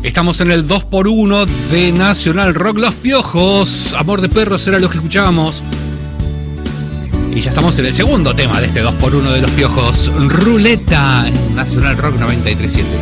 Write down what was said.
Estamos en el 2x1 de Nacional Rock. Los Piojos, Amor de Perros era lo que escuchábamos. Y ya estamos en el segundo tema de este 2x1 de Los Piojos, Ruleta, en Nacional Rock 93.7.